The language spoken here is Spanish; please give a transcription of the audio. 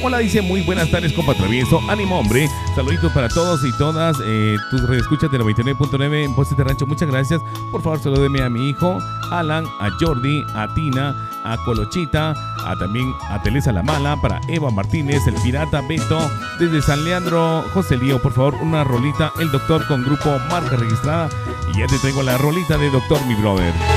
Hola, dice, muy buenas tardes, compa Travieso. Ánimo, hombre. Saluditos para todos y todas. Tus redescuchas de 99.9 en Postes de Rancho. Muchas gracias. Por favor, salúdeme a mi hijo, Alan, a Jordi, a Tina, a Colochita, también a Teresa La Mala, para Eva Martínez, el Pirata, Beto, desde San Leandro, José Lío. Por favor, una rolita, El Doctor con grupo marca registrada. Y ya te traigo la rolita de Doctor, mi brother.